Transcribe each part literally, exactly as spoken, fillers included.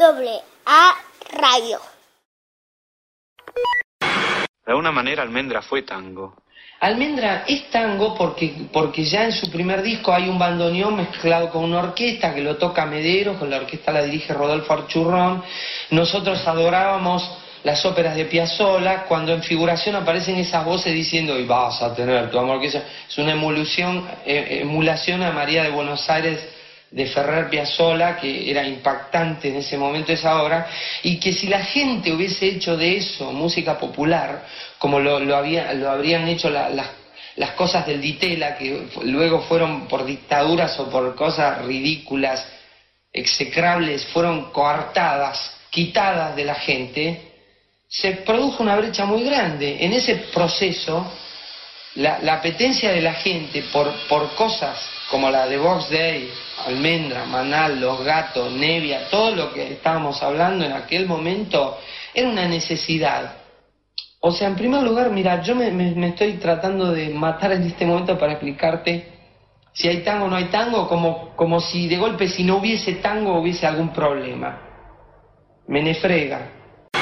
Doble A Radio. De alguna manera Almendra fue tango. Almendra es tango porque, porque ya en su primer disco hay un bandoneón mezclado con una orquesta que lo toca Medero, con la orquesta la dirige Rodolfo Archurrón. Nosotros adorábamos las óperas de Piazzolla, cuando en figuración aparecen esas voces diciendo y vas a tener tu amor, que es una emulación, eh, emulación a María de Buenos Aires de Ferrer Piazzolla, que era impactante en ese momento esa obra, y que si la gente hubiese hecho de eso música popular, como lo, lo, había, lo habrían hecho la, la, las cosas del Ditela, que luego fueron por dictaduras o por cosas ridículas, execrables, fueron coartadas, quitadas de la gente, se produjo una brecha muy grande. En ese proceso, la, la apetencia de la gente por, por cosas como la de Box Day, Almendra, Manal, Los Gatos, Nevia, todo lo que estábamos hablando en aquel momento, era una necesidad. O sea, en primer lugar, mira, yo me, me, me estoy tratando de matar en este momento para explicarte si hay tango o no hay tango, como, como si de golpe si no hubiese tango hubiese algún problema. Me nefrega.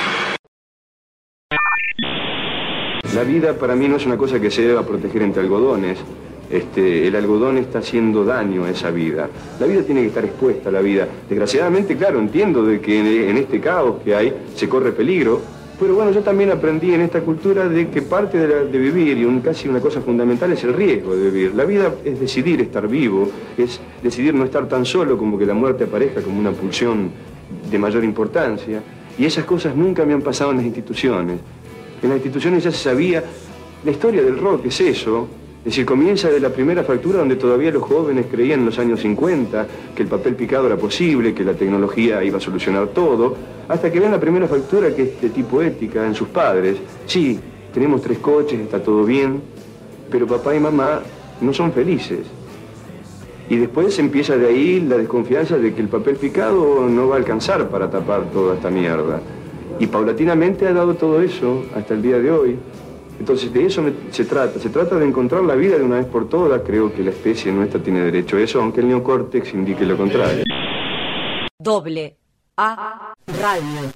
La vida para mí no es una cosa que se deba proteger entre algodones. Este, el algodón está haciendo daño a esa vida. La vida tiene que estar expuesta a la vida. Desgraciadamente, claro, entiendo de que en, en este caos que hay se corre peligro, pero bueno, yo también aprendí en esta cultura de que parte de, la, de vivir, y un, casi una cosa fundamental, es el riesgo de vivir. La vida es decidir estar vivo, es decidir no estar tan solo como que la muerte aparezca como una pulsión de mayor importancia, y esas cosas nunca me han pasado en las instituciones. En las instituciones ya se sabía, la historia del rock es eso. Es decir, comienza de la primera factura donde todavía los jóvenes creían en los años cincuenta que el papel picado era posible, que la tecnología iba a solucionar todo, hasta que ven la primera factura que es de tipo ética en sus padres. Sí, tenemos tres coches, está todo bien, pero papá y mamá no son felices. Y después empieza de ahí la desconfianza de que el papel picado no va a alcanzar para tapar toda esta mierda. Y paulatinamente ha dado todo eso hasta el día de hoy. Entonces de eso me, se trata, se trata de encontrar la vida de una vez por todas. Creo que la especie nuestra tiene derecho a eso, aunque el neocórtex indique lo contrario. Doble A Radio.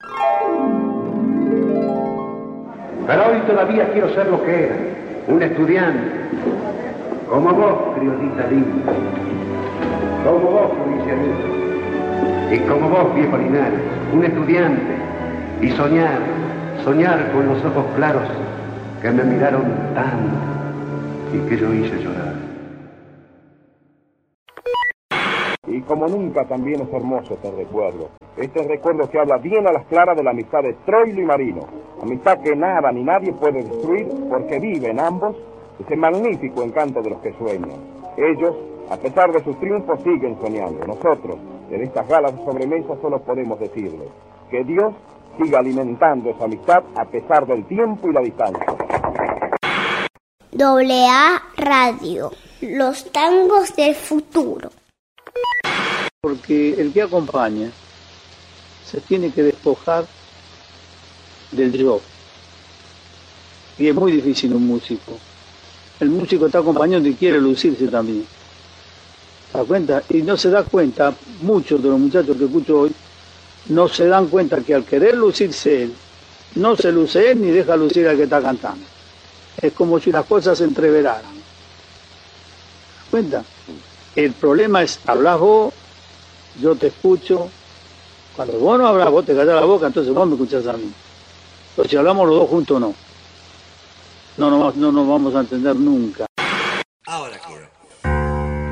Pero hoy todavía quiero ser lo que era, un estudiante, como vos, criollita linda, como vos, provincianito, y como vos, viejo Linares, un estudiante, y soñar, soñar con los ojos claros que me miraron tanto y que yo hice llorar. Y como nunca también es hermoso este recuerdo. Este recuerdo que habla bien a las claras de la amistad de Troilo y Marino. Amistad que nada ni nadie puede destruir porque viven ambos ese magnífico encanto de los que sueñan. Ellos, a pesar de sus triunfos, siguen soñando. Nosotros, en estas galas de sobremesa, solo podemos decirles que Dios siga alimentando esa amistad a pesar del tiempo y la distancia. Doble A Radio, los tangos del futuro. Porque el que acompaña se tiene que despojar del yo. Y es muy difícil un músico. El músico está acompañando y quiere lucirse también. ¿Se da cuenta? Y no se da cuenta, muchos de los muchachos que escucho hoy, no se dan cuenta que al querer lucirse él, no se luce él ni deja lucir al que está cantando. Es como si las cosas se entreveraran. ¿Se das cuenta? El problema es, hablas vos, yo te escucho. Cuando vos no hablas, vos te callás la boca, entonces vos me escuchás a mí. Pero si hablamos los dos juntos, no. No, no, no nos vamos a entender nunca. Ahora quiero.